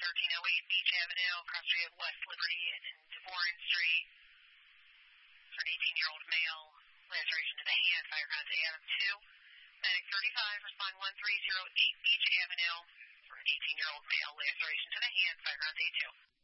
1308 Beach Avenue, cross street of West Liberty and DeVoren Street. For an 18-year-old male, laceration to the hand, Fireground AM 2. Medic 35, respond 1308 Beach Avenue. For an 18-year-old male, laceration to the hand, Fireground A2.